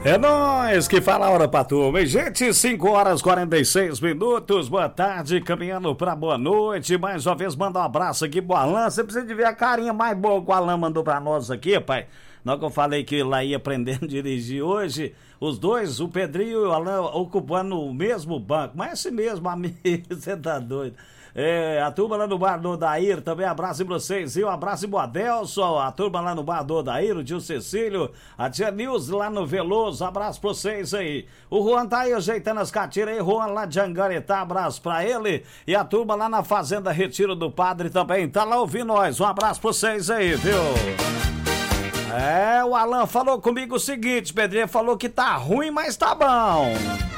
É nóis que fala a hora pra turma, hein? Gente, 5 horas 46 minutos, boa tarde, caminhando pra boa noite, mais uma vez manda um abraço aqui pro Alan, você precisa de ver a carinha mais boa que o Alan mandou pra nós aqui, pai. Não que eu falei que lá ia aprendendo a dirigir hoje, os dois, o Pedrinho e o Alan, ocupando o mesmo banco, mas esse mesmo amigo, você tá doido. A turma lá no bar do Odair, também abraço pra vocês, e um abraço pro Adelson, a turma lá no bar do Odair, o tio Cecílio, a tia Nilce lá no Veloso, abraço pra vocês aí. O Juan tá aí ajeitando as catiras aí, Juan lá de Angaretá, abraço pra ele, e a turma lá na Fazenda Retiro do Padre também, tá lá ouvindo nós, um abraço pra vocês aí, viu? O Alan falou comigo o seguinte, Pedrinho, falou que tá ruim, mas tá bom.